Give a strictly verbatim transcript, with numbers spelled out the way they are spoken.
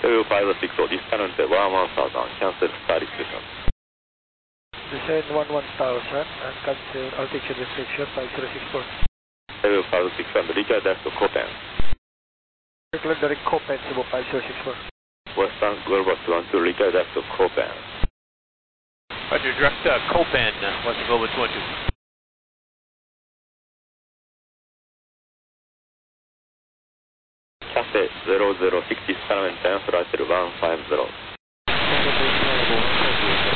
two five six four, descend one one thousand, cancel start restriction. Descend one one thousand and cancel altitude restriction five zero six four. two five six four, require direct to Copen. Decline direct Copen, Cebu five zero six four. Western Global two one two, require direct to Copen. Roger, direct uh, Copen, uh, Western Global two one two. Cathay zero zero six seven ten, flight one five zero.